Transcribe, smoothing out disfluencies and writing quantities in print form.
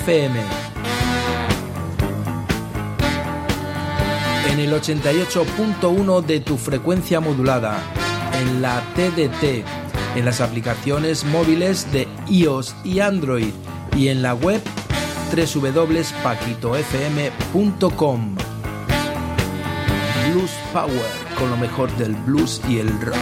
FM, en el 88.1 de tu frecuencia modulada, en la TDT, en las aplicaciones móviles de iOS y Android y en la web www.paquitofm.com. Blues Power, con lo mejor del blues y el rock.